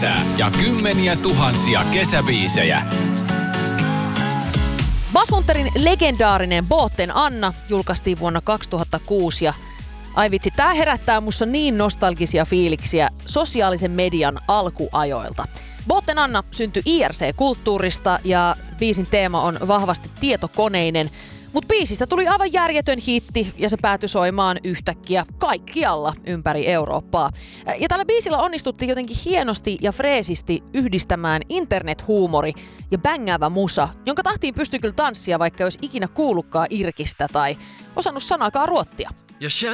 Ja kymmeniä tuhansia kesäbiisejä. Basshunterin legendaarinen Båten Anna julkaistiin vuonna 2006 ja ai vitsi, tää herättää mussa niin nostalgisia fiiliksiä sosiaalisen median alkuajoilta. Båten Anna syntyi IRC-kulttuurista ja biisin teema on vahvasti tietokoneinen, mutta biisistä tuli aivan järjetön hitti ja se päätyi soimaan yhtäkkiä kaikkialla ympäri Eurooppaa. Ja tällä biisillä onnistuttiin jotenkin hienosti ja freesisti yhdistämään internethuumori ja bängäävä musa, jonka tahtiin pystyi kyllä tanssia, vaikka ei olisi ikinä kuullutkaan irkistä tai osannut sanaakaan ruottia.